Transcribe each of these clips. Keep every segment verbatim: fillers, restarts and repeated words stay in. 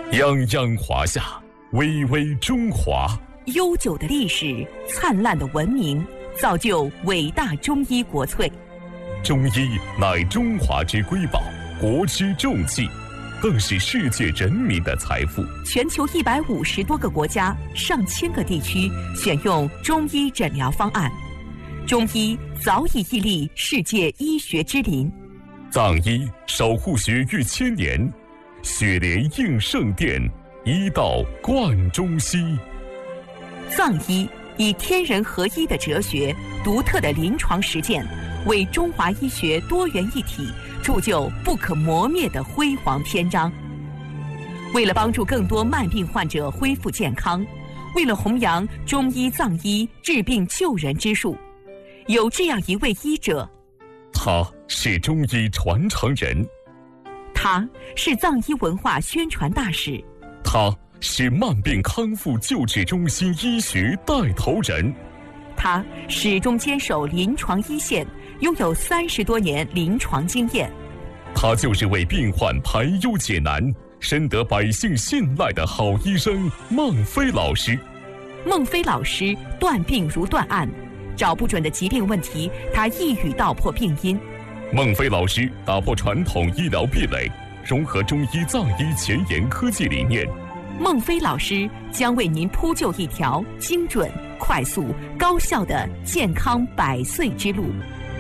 泱泱华夏，巍巍中华。 悠久的历史，灿烂的文明，造就伟大中医国粹。 中医乃中华之瑰宝，国之重器，更是世界人民的财富。 全球一百五十多个国家、上千个地区选用中医诊疗方案，中医早已屹立世界医学之林。 藏医守护学逾千年，血莲应圣殿，医道贯中西。 藏医以天人合一的哲学、独特的临床实践，为中华医学多元一体铸就不可磨灭的辉煌篇章。为了帮助更多慢病患者恢复健康，为了弘扬中医藏医治病救人之术，有这样一位医者， 他是中医传承人， 他是藏医文化宣传大使， 他是慢病康复救治中心医学带头人， 他始终坚守临床一线，拥有三十多年临床经验。 他就是为病患排忧解难、深得百姓信赖的好医生孟非老师。 孟非老师断病如断案，找不准的疾病问题，他一语道破病因。 孟非老师打破传统医疗壁垒，融合中医藏医前沿科技理念。 孟非老师将为您铺就一条精准、快速、高效的健康百岁之路。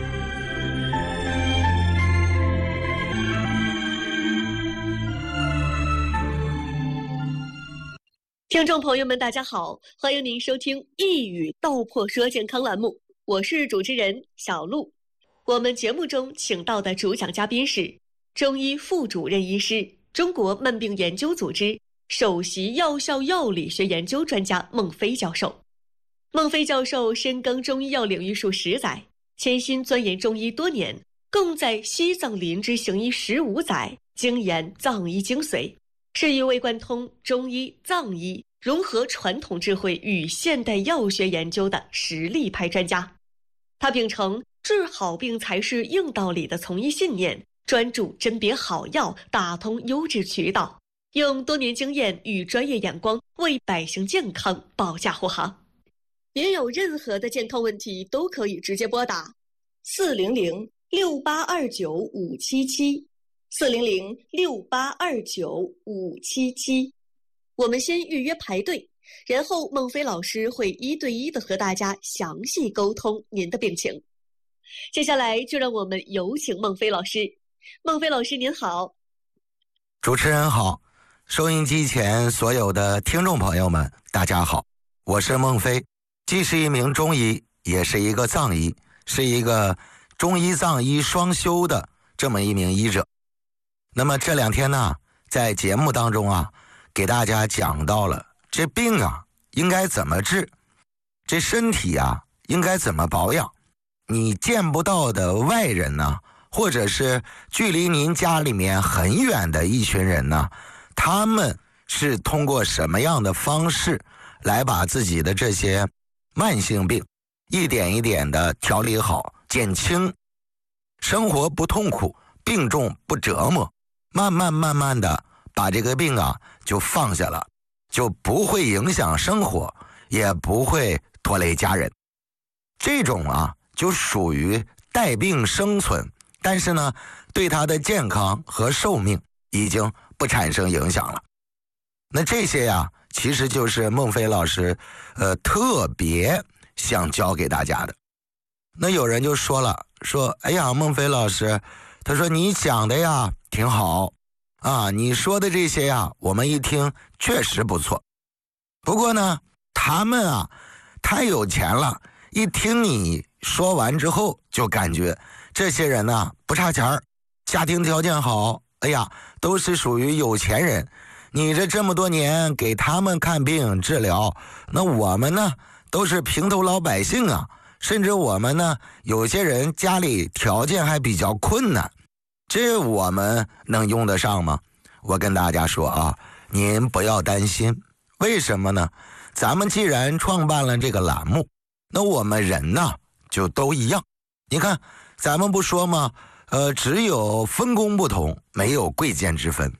听众朋友们，大家好，欢迎您收听一语道破说健康栏目，我是主持人小璐。我们节目中请到的主讲嘉宾是中医副主任医师、中国慢病研究组织首席药效药理学研究专家孟非教授。孟非教授深耕中医药领域数十载，潜心钻研中医多年，共在西藏林芝行医十五载，精研藏医精髓，是一位贯通中医、藏医，融合传统智慧与现代药学研究的实力派专家。他秉承治好病才是硬道理的从医信念，专注甄别好药，打通优质渠道，用多年经验与专业眼光为百姓健康保驾护航。您有任何的健康问题都可以直接拨打四零零六八二九五七七四零零六八二九五七七。我们先预约排队，然后孟非老师会一对一的和大家详细沟通您的病情。接下来就让我们有请孟非老师。孟非老师您好。 主持人好，收音机前所有的听众朋友们大家好，我是孟非，既是一名中医，也是一个藏医，是一个中医藏医双修的这么一名医者。那么这两天呢，在节目当中啊，给大家讲到了这病啊应该怎么治，这身体啊应该怎么保养。你见不到的外人呢，或者是距离您家里面很远的一群人呢，他们是通过什么样的方式来把自己的这些慢性病一点一点的调理好、减轻，生活不痛苦，病重不折磨，慢慢慢慢的把这个病啊就放下了，就不会影响生活，也不会拖累家人。这种啊就属于带病生存，但是呢对他的健康和寿命已经不产生影响了。那这些呀其实就是孟非老师呃特别想教给大家的。那有人就说了，说哎呀孟非老师，他说你讲的呀挺好啊，你说的这些呀我们一听确实不错，不过呢他们啊太有钱了，一听你说完之后就感觉这些人呢不差钱儿，家庭条件好，哎呀都是属于有钱人，你这这么多年给他们看病治疗，那我们呢都是平头老百姓啊，甚至我们呢有些人家里条件还比较困难，这我们能用得上吗？我跟大家说啊，您不要担心。为什么呢？咱们既然创办了这个栏目，那我们人呢就都一样。你看咱们不说吗，呃，只有分工不同，没有贵贱之分。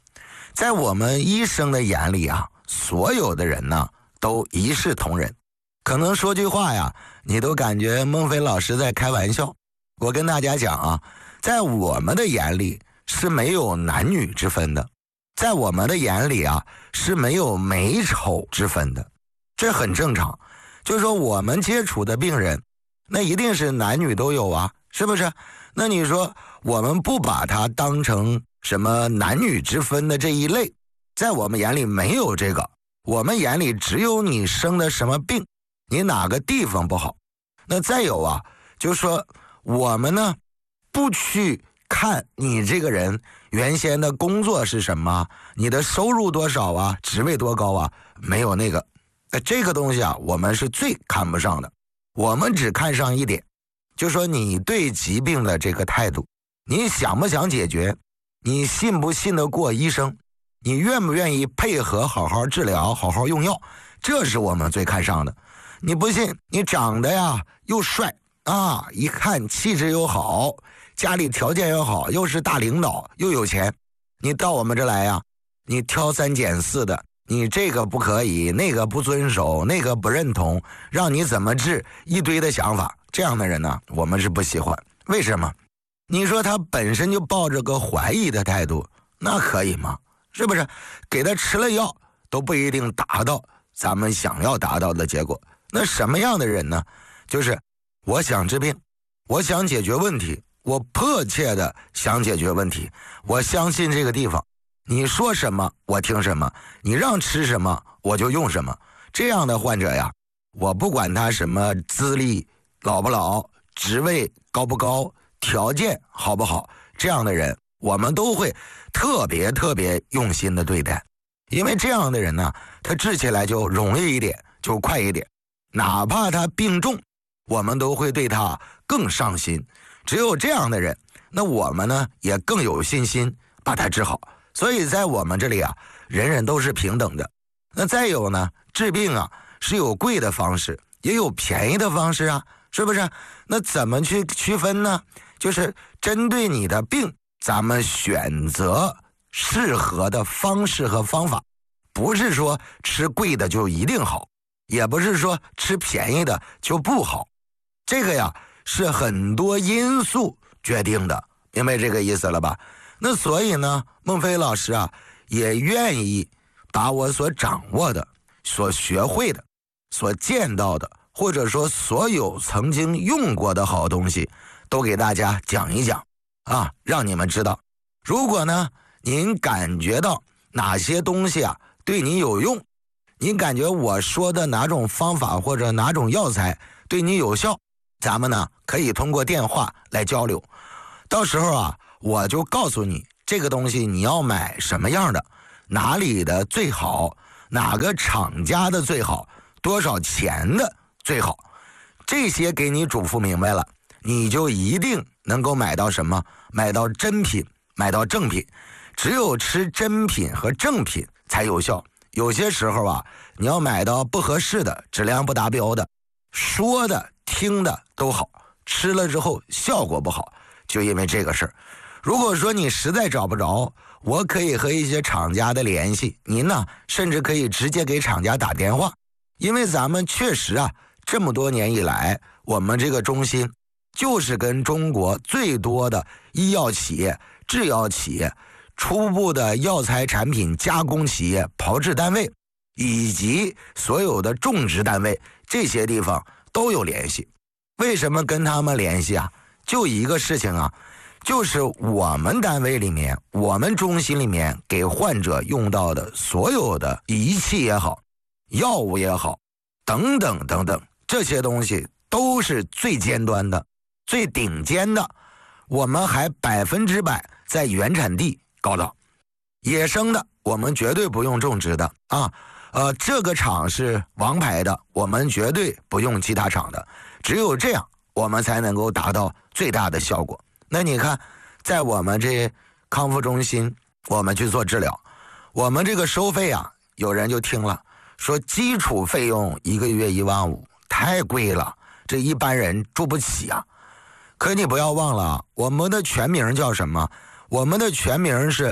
在我们医生的眼里啊，所有的人呢都一视同仁。可能说句话呀，你都感觉孟非老师在开玩笑。我跟大家讲啊，在我们的眼里是没有男女之分的，在我们的眼里啊是没有美丑之分的，这很正常。就是说我们接触的病人，那一定是男女都有啊，是不是？那你说我们不把它当成什么男女之分的这一类，在我们眼里没有这个，我们眼里只有你生的什么病，你哪个地方不好。那再有啊，就是说我们呢不去看你这个人原先的工作是什么，你的收入多少啊，职位多高啊，没有那个。那这个东西啊，我们是最看不上的。我们只看上一点，就是说你对疾病的这个态度，你想不想解决，你信不信得过医生，你愿不愿意配合好好治疗，好好用药，这是我们最看上的。你不信，你长得呀又帅啊，一看气质又好，家里条件又好，又是大领导又有钱，你到我们这来呀，你挑三拣四的，你这个不可以，那个不遵守，那个不认同，让你怎么治，一堆的想法，这样的人呢我们是不喜欢。为什么？你说他本身就抱着个怀疑的态度，那可以吗？是不是？给他吃了药都不一定达到咱们想要达到的结果。那什么样的人呢？就是我想治病，我想解决问题，我迫切的想解决问题，我相信这个地方，你说什么我听什么，你让吃什么我就用什么。这样的患者呀，我不管他什么资历老不老，职位高不高，条件好不好，这样的人我们都会特别特别用心的对待。因为这样的人呢，他治起来就容易一点，就快一点，哪怕他病重，我们都会对他更上心。只有这样的人，那我们呢也更有信心把他治好。所以在我们这里啊，人人都是平等的。那再有呢，治病啊是有贵的方式，也有便宜的方式啊，是不是？那怎么去区分呢？就是针对你的病，咱们选择适合的方式和方法，不是说吃贵的就一定好，也不是说吃便宜的就不好。这个呀是很多因素决定的，明白这个意思了吧？那所以呢，孟非老师啊也愿意把我所掌握的、所学会的、所见到的，或者说所有曾经用过的好东西都给大家讲一讲啊，让你们知道。如果呢您感觉到哪些东西啊对你有用，您感觉我说的哪种方法或者哪种药材对你有效，咱们呢可以通过电话来交流。到时候啊我就告诉你这个东西你要买什么样的，哪里的最好，哪个厂家的最好，多少钱的最好，这些给你嘱咐明白了，你就一定能够买到什么？买到真品，买到正品。只有吃真品和正品才有效。有些时候啊，你要买到不合适的，质量不达标的，说的听的都好，吃了之后效果不好，就因为这个事儿。如果说你实在找不着，我可以和一些厂家的联系，您呢甚至可以直接给厂家打电话。因为咱们确实啊，这么多年以来，我们这个中心就是跟中国最多的医药企业、制药企业、初步的药材产品加工企业、炮制单位以及所有的种植单位，这些地方都有联系。为什么跟他们联系啊？就一个事情啊，就是我们单位里面，我们中心里面给患者用到的所有的仪器也好，药物也好，等等等等，这些东西都是最尖端的、最顶尖的。我们还百分之百在原产地搞到，野生的我们绝对不用种植的啊。呃，这个厂是王牌的，我们绝对不用其他厂的。只有这样，我们才能够达到最大的效果。那你看，在我们这康复中心，我们去做治疗，我们这个收费啊，有人就听了，说基础费用一个月一万五，太贵了，这一般人住不起啊。可你不要忘了，我们的全名叫什么？我们的全名是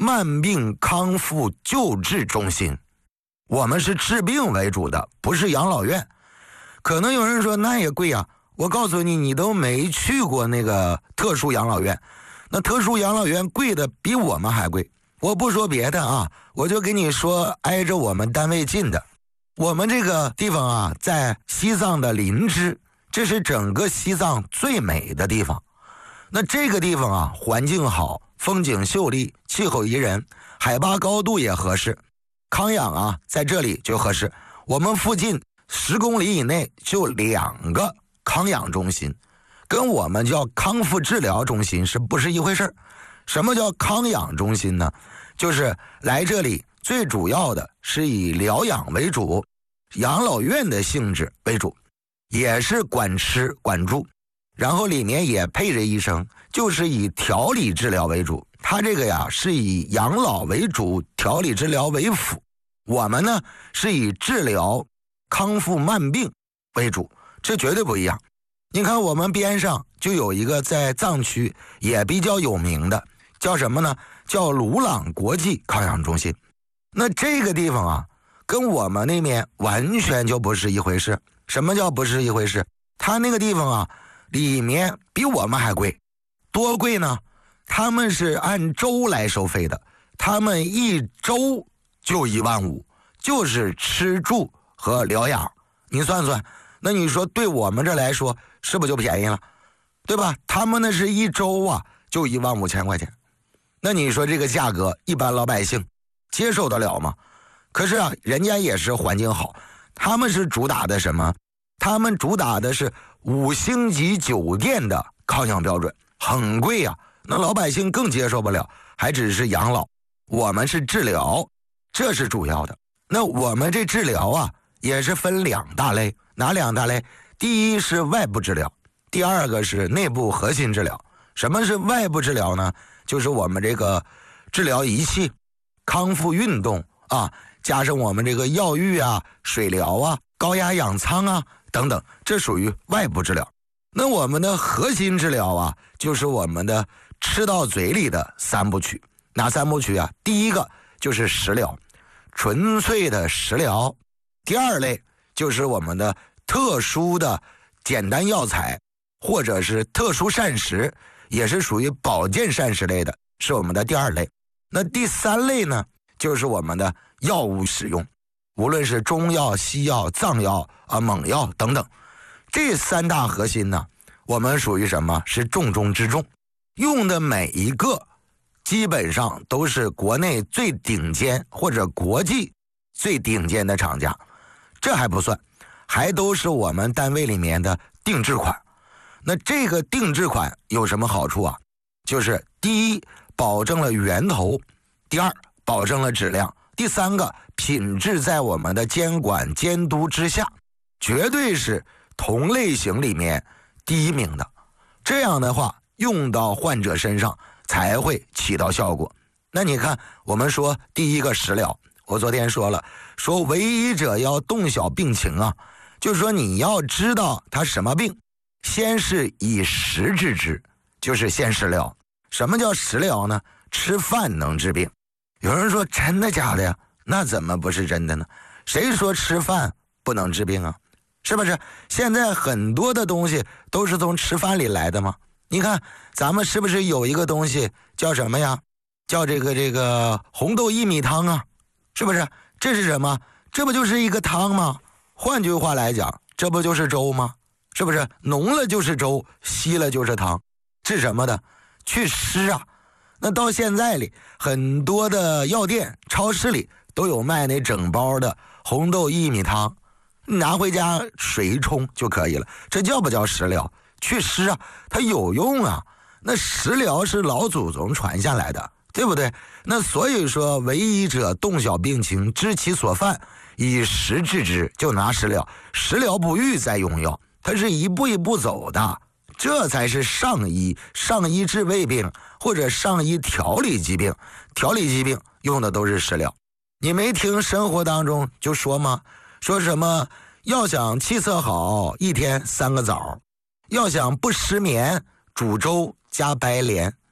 慢病康复救治中心，我们是治病为主的，不是养老院。可能有人说那也贵啊，我告诉你，你都没去过那个特殊养老院，那特殊养老院贵的比我们还贵。我不说别的啊，我就跟你说挨着我们单位近的，我们这个地方啊，在西藏的林芝，这是整个西藏最美的地方。那这个地方啊，环境好，风景秀丽，气候宜人，海拔高度也合适，康养啊在这里就合适。我们附近十公里以内就两个康养中心，跟我们叫康复治疗中心是不是一回事？什么叫康养中心呢？就是来这里最主要的是以疗养为主，养老院的性质为主，也是管吃管住，然后里面也配着医生，就是以调理治疗为主。它这个呀是以养老为主，调理治疗为辅。我们呢是以治疗康复慢病为主，这绝对不一样。你看我们边上就有一个在藏区也比较有名的，叫什么呢？叫鲁朗国际康养中心。那这个地方啊，跟我们那边完全就不是一回事。什么叫不是一回事？它那个地方啊，里面比我们还贵。多贵呢？他们是按周来收费的，他们一周就一万五，就是吃住和疗养。你算算，那你说对我们这来说是不是就便宜了？对吧？他们那是一周啊就一万五千块钱。那你说这个价格一般老百姓接受得了吗？可是啊，人家也是环境好，他们是主打的什么？他们主打的是五星级酒店的康养标准，很贵啊，那老百姓更接受不了，还只是养老，我们是治疗，这是主要的。那我们这治疗啊也是分两大类，哪两大类？第一是外部治疗，第二个是内部核心治疗。什么是外部治疗呢？就是我们这个治疗仪器、康复运动啊，加上我们这个药浴啊、水疗啊、高压氧舱啊等等，这属于外部治疗。那我们的核心治疗啊，就是我们的吃到嘴里的三部曲。哪三部曲啊？第一个就是食疗，纯粹的食疗。第二类就是我们的特殊的简单药材，或者是特殊膳食，也是属于保健膳食类的，是我们的第二类。那第三类呢，就是我们的药物使用，无论是中药、西药、藏药啊、猛药等等，这三大核心呢，我们属于什么？是重中之重，用的每一个基本上都是国内最顶尖或者国际最顶尖的厂家。这还不算，还都是我们单位里面的定制款。那这个定制款有什么好处啊？就是第一，保证了源头；第二，保证了质量；第三个，品质在我们的监管监督之下，绝对是同类型里面第一名的。这样的话，用到患者身上才会起到效果。那你看，我们说第一个食疗，我昨天说了，说为医者要洞晓病情啊，就是说你要知道他什么病，先是以食治之，就是先食疗。什么叫食疗呢？吃饭能治病。有人说真的假的呀？那怎么不是真的呢？谁说吃饭不能治病啊？是不是？现在很多的东西都是从吃饭里来的吗？你看咱们是不是有一个东西叫什么呀？叫这个这个红豆薏米汤啊，是不是？这是什么？这不就是一个汤吗？换句话来讲，这不就是粥吗？是不是？浓了就是粥，稀了就是汤，治什么的？祛湿啊。那到现在里，很多的药店、超市里都有卖那整包的红豆薏米汤，你拿回家水一冲就可以了。这叫不叫食疗？祛湿啊，它有用啊。那食疗是老祖宗传下来的，对不对？那所以说，为医者洞晓病情，知其所犯，以食治之，就拿食疗。食疗不愈再用药，它是一步一步走的，这才是上医。上医治胃病，或者上医调理疾病。调理疾病用的都是食疗。你没听生活当中就说吗？说什么要想气色好，一天三个枣；要想不失眠，煮粥加白莲。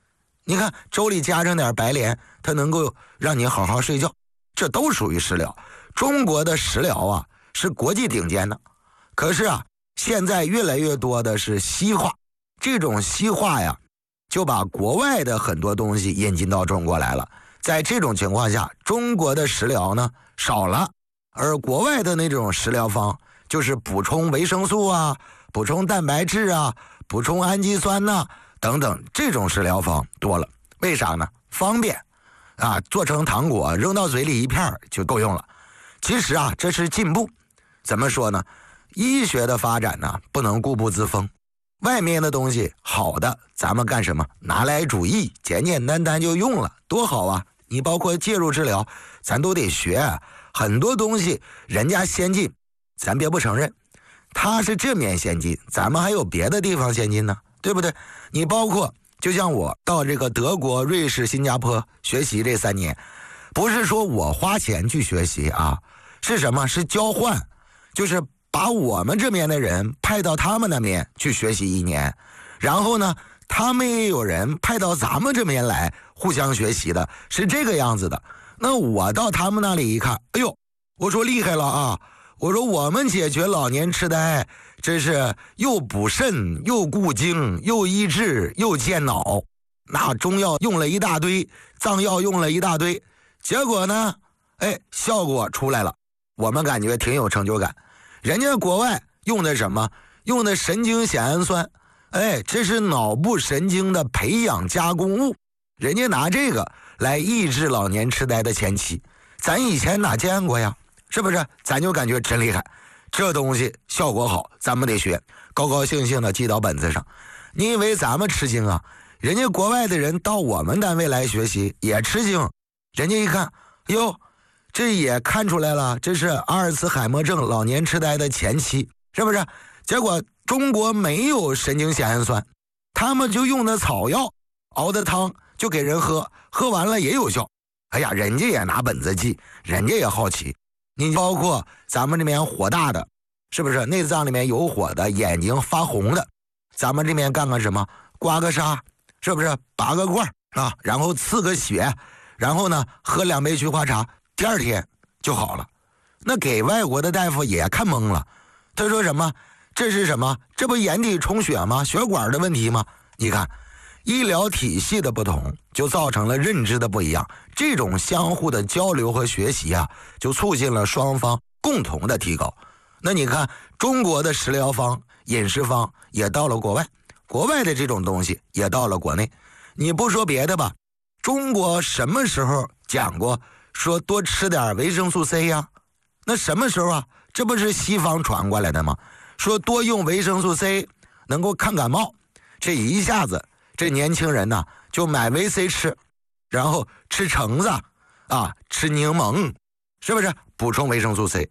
你看粥里加上点白莲，它能够让你好好睡觉，这都属于食疗。中国的食疗啊是国际顶尖的，可是啊现在越来越多的是西化，这种西化呀就把国外的很多东西引进到中国来了。在这种情况下，中国的食疗呢少了，而国外的那种食疗方就是补充维生素啊，补充蛋白质啊，补充氨基酸呐、啊、等等，这种食疗方多了。为啥呢？方便啊，做成糖果扔到嘴里一片就够用了。其实啊这是进步。怎么说呢？医学的发展呢不能固步自封，外面的东西好的咱们干什么？拿来主义，简简单单就用了，多好啊。你包括介入治疗咱都得学，很多东西人家先进咱别不承认，他是这面先进，咱们还有别的地方先进呢，对不对？你包括就像我到这个德国、瑞士、新加坡学习这三年，不是说我花钱去学习啊，是什么？是交换，就是把我们这边的人派到他们那边去学习一年，然后呢他们也有人派到咱们这边来互相学习的，是这个样子的。那我到他们那里一看，哎呦，我说厉害了啊！我说我们解决老年痴呆，这是又补肾又固精又益智又健脑，那中药用了一大堆，藏药用了一大堆，结果呢，哎，效果出来了，我们感觉挺有成就感。人家国外用的什么？用的神经酰氨酸，哎，这是脑部神经的培养加工物，人家拿这个来抑制老年痴呆的前期，咱以前哪见过呀？是不是？咱就感觉真厉害，这东西效果好，咱们得学，高高兴兴的记到本子上。你以为咱们吃惊啊？人家国外的人到我们单位来学习也吃惊，人家一看，哟，这也看出来了，这是阿尔茨海默症老年痴呆的前期，是不是？结果中国没有神经酰氨酸，他们就用的草药熬的汤就给人喝，喝完了也有效。哎呀，人家也拿本子记，人家也好奇。你包括咱们这边火大的，是不是内脏里面有火的，眼睛发红的，咱们这边干个什么？刮个痧，是不是？拔个罐啊，然后刺个血，然后呢喝两杯菊花茶，第二天就好了。那给外国的大夫也看懵了，他说什么？这是什么？这不眼底充血吗？血管的问题吗？你看医疗体系的不同就造成了认知的不一样，这种相互的交流和学习啊，就促进了双方共同的提高。那你看中国的食疗方、饮食方也到了国外，国外的这种东西也到了国内。你不说别的吧，中国什么时候讲过说多吃点维生素 C 呀？那什么时候啊？这不是西方传过来的吗？说多用维生素 C 能够抗感冒，这一下子这年轻人呢就买维 C 吃，然后吃橙子啊，吃柠檬，是不是补充维生素 C？